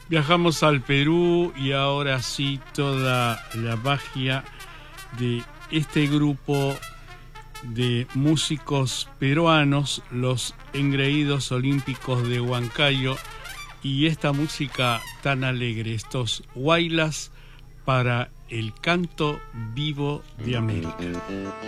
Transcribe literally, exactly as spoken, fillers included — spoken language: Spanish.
Viajamos al Perú y ahora sí toda la magia de este grupo de músicos peruanos, los Engreídos Olímpicos de Huancayo, y esta música tan alegre, estos huaylas para el canto vivo de América.